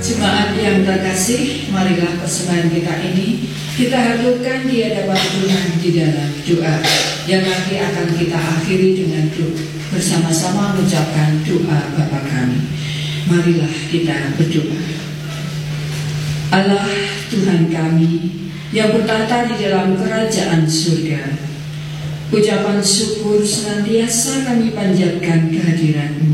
Jemaat yang terkasih, marilah persembahan kita ini kita haturkan di hadapan Tuhan di dalam doa yang nanti akan kita akhiri dengan doa bersama-sama mengucapkan doa Bapa kami. Marilah kita berdoa. Allah Tuhan kami yang bertata di dalam kerajaan surga, ucapan syukur senantiasa kami panjatkan kehadiran-Mu.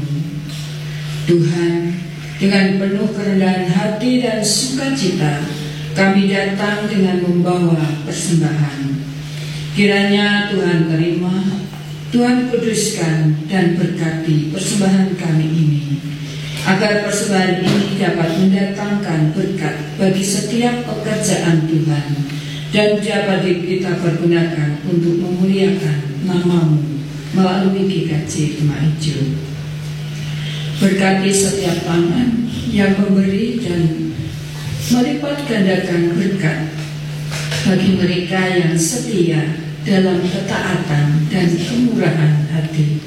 Tuhan, dengan penuh kerendahan hati dan sukacita, kami datang dengan membawa persembahan. Kiranya Tuhan terima, Tuhan kuduskan dan berkati persembahan kami ini, agar persembahan ini dapat mendatangkan berkat bagi setiap pekerjaan Tuhan dan dapat kita pergunakan untuk memuliakan nama-Mu melalui GKJ Gema Ijo. Berkati setiap tangan yang memberi dan melipat gandakan berkat bagi mereka yang setia dalam ketaatan dan kemurahan hati.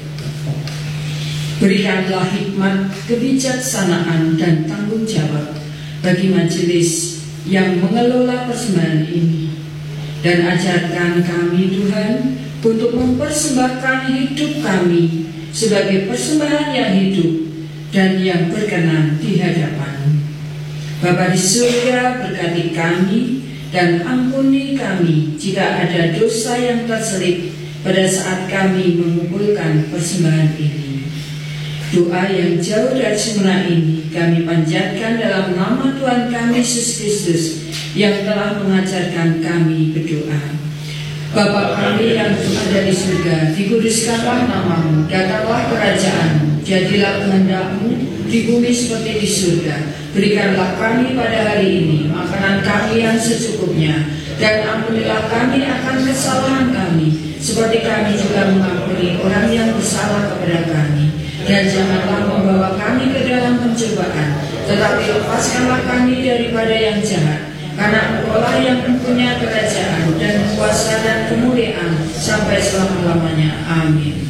Berikanlah hikmat, kebijaksanaan dan tanggung jawab bagi majelis yang mengelola persembahan ini, dan ajarkan kami Tuhan untuk mempersembahkan hidup kami sebagai persembahan yang hidup dan yang berkenan di hadapan-Mu. Bapa di surga, berkati kami dan ampuni kami jika ada dosa yang terselip pada saat kami mengumpulkan persembahan ini. Doa yang jauh dari sempurna ini kami panjatkan dalam nama Tuhan kami Yesus Kristus yang telah mengajarkan kami berdoa. Bapa kami yang ada di surga, dikuduskanlah nama-Mu, datanglah kerajaan-Mu, jadilah kehendak-Mu di bumi seperti di surga. Berikanlah kami pada hari ini makanan kami yang secukupnya, dan ampunilah kami akan kesalahan kami, seperti kami juga mengampuni orang yang bersalah kepada kami. Dan janganlah membawa kami ke dalam pencobaan, tetapi lepaskanlah kami daripada yang jahat. Karena Engkau-lah yang mempunyai kerajaan dan kuasa dan kemuliaan sampai selama-lamanya. Amin.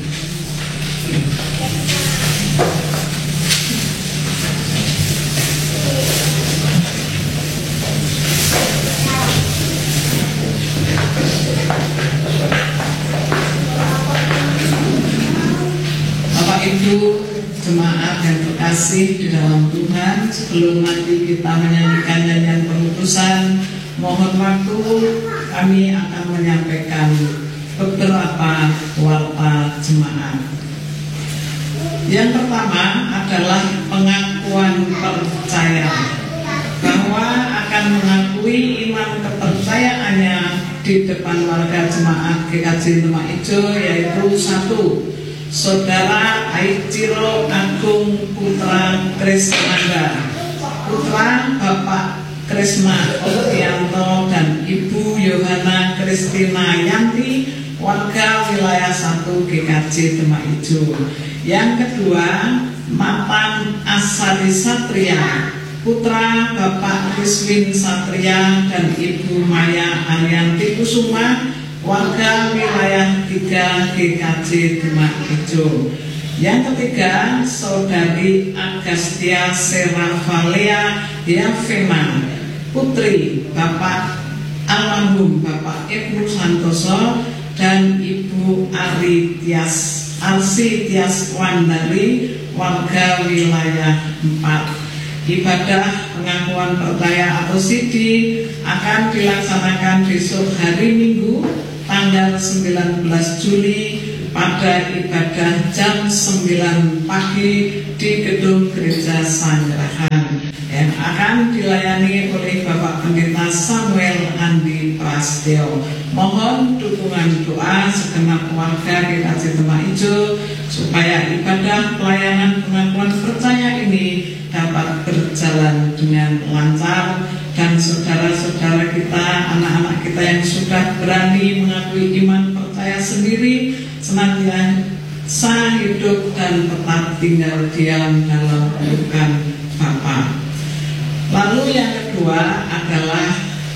Bapak Ibu jemaat yang terkasih di dalam Tuhan, sebelum nanti kita menyanyikan nyanyian penutusan, mohon waktu kami akan menyampaikan beberapa warta jemaat. Yang pertama adalah pengakuan percaya, bahwa akan mengakui iman kepercayaannya di depan warga jemaat GKJ Gema Ijo, yaitu 1. Saudara Aichiro Agung Putra Krisnanda, putra Bapak Krisna Oktianto dan Ibu Yohana Kristina Yanti, warga wilayah 1 GKJ Gema Ijo. Yang kedua, Matan Asari Satria, putra Bapak Rizwin Satria dan Ibu Maya Arianti Kusuma, warga wilayah 3 GKJ Gema Ijo. Yang ketiga, Saudari Agustia Seravalea Diavena, putri Bapak almarhum Bapak Ibnu Santoso dan Ibu Arsi Tias Wandari, warga wilayah 4. Ibadah pengakuan percaya atau sidi akan dilaksanakan besok hari Minggu tanggal 19 Juli pada ibadah jam 9 pagi di Gedung Gereja Sanggerahan yang akan dilayani oleh Bapak Pendeta Samuel Andi Prasetyo. Mohon dukungan doa segenap warga GKJ Gema Ijo supaya ibadah pelayanan pengakuan percaya ini dapat berjalan dengan lancar, dan saudara-saudara kita, anak-anak kita yang sudah berani mengakui iman percaya sendiri, senantiasa hidup dan tetap tinggal diam dalam pelukan Bapa. Lalu yang kedua adalah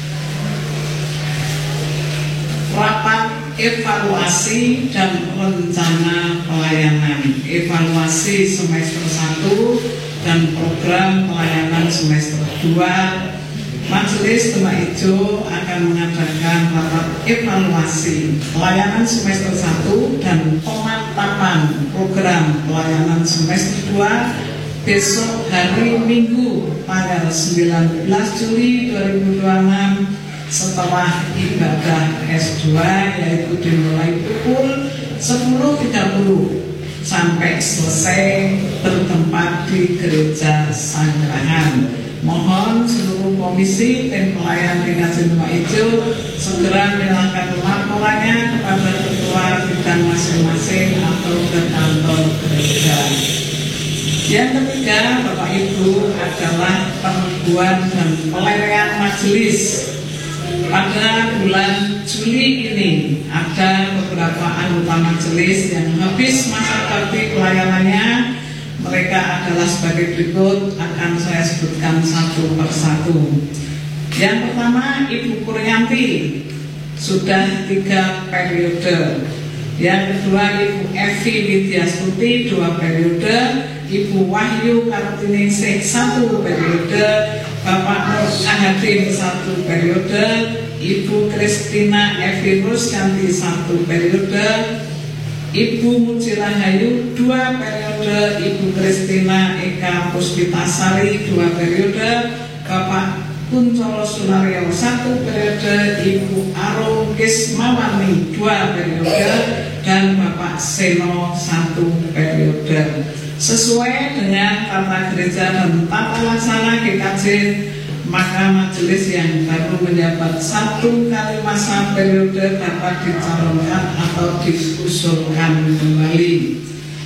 rapat evaluasi dan rencana pelayanan, evaluasi semester 1 dan program pelayanan semester 2. kedua, Majelis Demak Ijo akan mengadakan rapat evaluasi pelayanan semester 1 dan pemantapan program pelayanan semester 2 besok hari Minggu tanggal 19 Juli 2026 setelah ibadah S2, yaitu dimulai pukul 10.30 sampai selesai bertempat di Gereja Sanggrahan. Mohon seluruh komisi dan pelayan Dikasih Demak Ijo segera menyerahkan laporannya kepada ketua bidang masing-masing atau ke kantor gereja. Yang ketiga, Bapak Ibu, adalah peneguhan dan pelelehan majelis. Pada bulan Juli ini ada beberapa anggota majelis yang habis masa bakti pelayanannya. Mereka adalah sebagai berikut, akan saya sebutkan satu persatu. Yang pertama, Ibu Kuryanti, sudah 3 periode. Yang kedua, Ibu Evi Widyastuti 2 periode. Ibu Wahyu Kartiningsih 1 periode. Bapak Nur Ahadin 1 periode. Ibu Kristina Evi Rusyanti 1 periode. Ibu Mujirahayu 2 periode, Ibu Kristina Eka Puspitasari 2 periode, Bapak Kuncoro Sunario 1 periode, Ibu Arum Kismawani 2 periode, dan Bapak Seno 1 periode. Sesuai dengan tata gereja dan tata laksana GKJ, maka majelis yang baru menjabat 1 kali masa periode dapat dicalonkan atau diusulkan kembali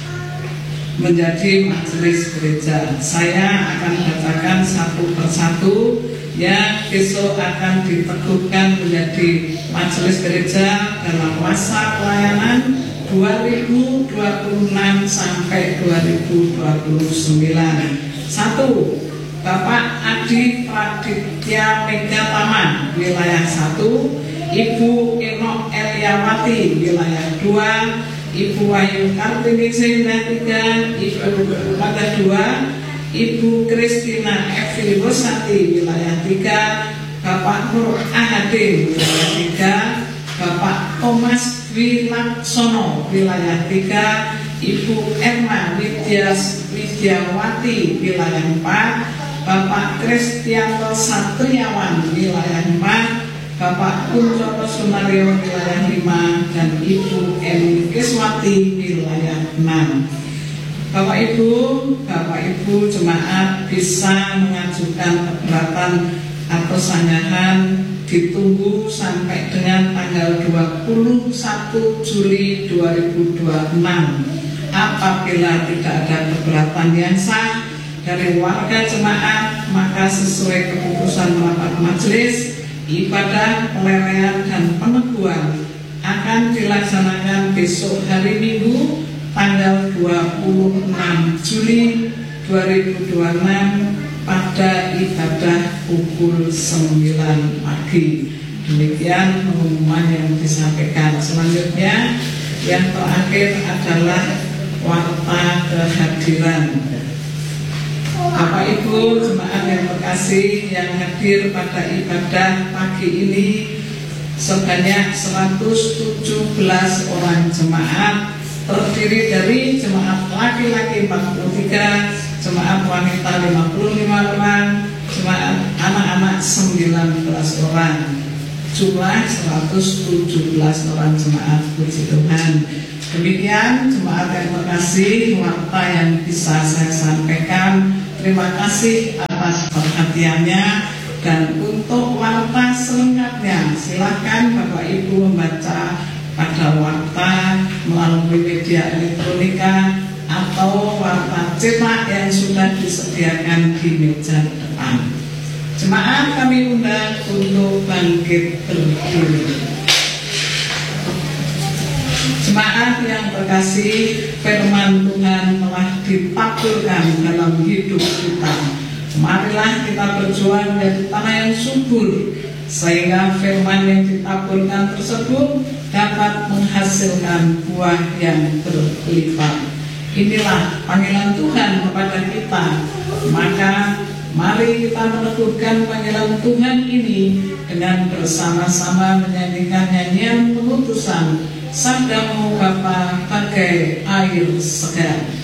menjadi majelis gereja. Saya akan bacakan satu persatu yang besok akan diteguhkan menjadi majelis gereja dalam masa pelayanan 2026 sampai 2029. 1. Bapak Adi Praditya Megatama wilayah 1, Ibu Enok Eliawati wilayah 2, Ibu Wahyu Kartiningsih 3, Ibu Mata 2, Ibu Kristina Evi Rosati wilayah 3, Bapak Nur Ahadin wilayah 3, Bapak Thomas Wilaksono wilayah 3, Ibu Erma Widyawati wilayah 4, Bapak Kristianto Satriawan wilayah 4, Bapak Kuncoro Sunario wilayah 5, dan Ibu Eni Kiswati wilayah 6. Bapak Ibu jemaat bisa mengajukan keberatan atau sanggahan ditunggu sampai dengan tanggal 21 Juli 2026. Apabila tidak ada keberatan yang sah dari warga jemaat, maka sesuai keputusan rapat majelis, ibadah pelelehan dan peneguhan akan dilaksanakan besok hari Minggu tanggal 26 Juli 2026 pada ibadah pukul 9 pagi. Demikian pengumuman yang disampaikan. Selanjutnya yang terakhir adalah warta kehadiran. Bapak Ibu jemaat yang terkasih yang hadir pada ibadah pagi ini sebanyak 117 orang jemaat, terdiri dari jemaat laki-laki 43, jemaat wanita 55 orang, jemaat anak-anak 19 orang. Jumlah 117 orang jemaat, puji Tuhan. Demikian jemaat yang terkasih, warta yang bisa saya sampaikan. Terima kasih atas perhatiannya, dan untuk warta selengkapnya silahkan Bapak Ibu membaca pada warta melalui media elektronika atau warta cetak yang sudah disediakan di meja depan. Jemaat kami undang untuk bangkit berdiri. Jemaat yang terkasih, firman Tuhan telah ditaburkan dalam hidup kita. Marilah kita berjuang dari tanah yang subur, sehingga firman yang ditaburkan tersebut dapat menghasilkan buah yang berlipat. Inilah panggilan Tuhan kepada kita. Maka Mari kita meneguhkan panggilan Tuhan ini dengan bersama-sama menyanyikan nyanyian penutusan Sabdamu Bapa bagai air segar.